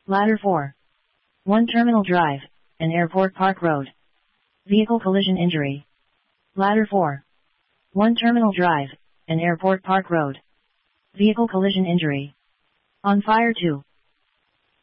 Ladder 4. 1 Terminal Drive, and Airport Park Road. Vehicle collision injury. Ladder 4. 1 Terminal Drive, and Airport Park Road. Vehicle collision injury. On fire 2.